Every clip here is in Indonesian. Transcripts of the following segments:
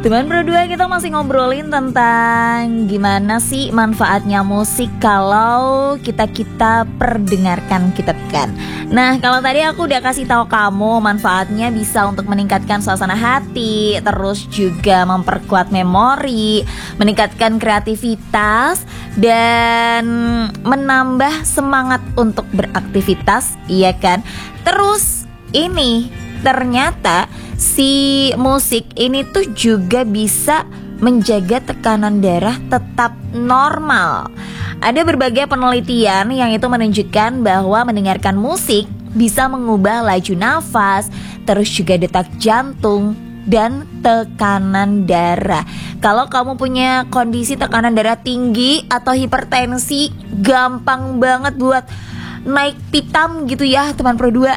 Teman berdua, kita masih ngobrolin tentang gimana sih manfaatnya musik kalau kita perdengarkan kita kan. Nah, kalau tadi aku udah kasih tahu kamu manfaatnya bisa untuk meningkatkan suasana hati, terus juga memperkuat memori, meningkatkan kreativitas, dan menambah semangat untuk beraktivitas, iya kan? Terus ini ternyata si musik ini tuh juga bisa menjaga tekanan darah tetap normal. Ada berbagai penelitian yang itu menunjukkan bahwa mendengarkan musik bisa mengubah laju nafas, terus juga detak jantung dan tekanan darah. Kalau kamu punya kondisi tekanan darah tinggi atau hipertensi, gampang banget buat naik pitam gitu ya teman Pro 2.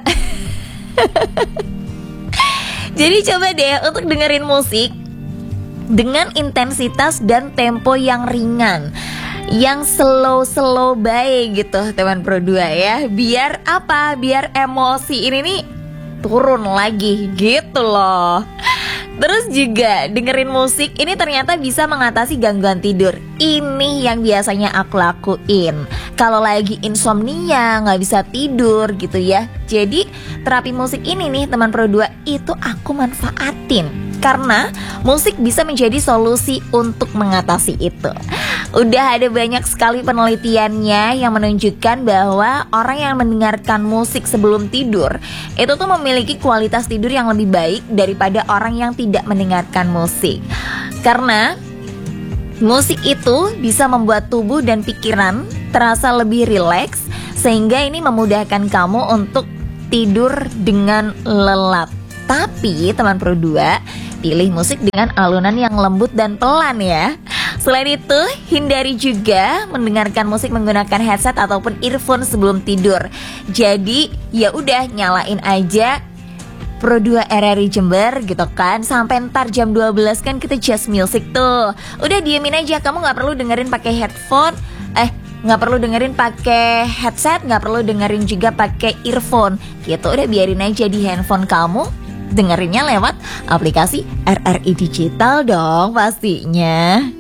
Jadi coba deh untuk dengerin musik dengan intensitas dan tempo yang ringan, yang slow baik gitu teman Pro 2 ya. Biar apa? Biar emosi ini nih turun lagi gitu loh. Terus juga dengerin musik ini ternyata bisa mengatasi gangguan tidur. Ini yang biasanya aku lakuin kalau lagi insomnia, gak bisa tidur gitu ya. Jadi terapi musik ini nih teman Pro 2 itu aku manfaatin, karena musik bisa menjadi solusi untuk mengatasi itu. Udah ada banyak sekali penelitiannya yang menunjukkan bahwa orang yang mendengarkan musik sebelum tidur itu tuh memiliki kualitas tidur yang lebih baik daripada orang yang tidak mendengarkan musik. Karena musik itu bisa membuat tubuh dan pikiran terasa lebih rileks, sehingga ini memudahkan kamu untuk tidur dengan lelap. Tapi teman Pro 2, pilih musik dengan alunan yang lembut dan pelan ya. Selain itu, hindari juga mendengarkan musik menggunakan headset ataupun earphone sebelum tidur. Jadi, ya udah nyalain aja Pro 2 RRI Jember gitu kan. Sampai ntar jam 12 kan kita just music tuh. Udah diemin aja, kamu gak perlu dengerin pakai headphone. Gak perlu dengerin pakai headset, gak perlu dengerin juga pakai earphone gitu. Udah biarin aja di handphone kamu, dengerinnya lewat aplikasi RRI Digital dong pastinya.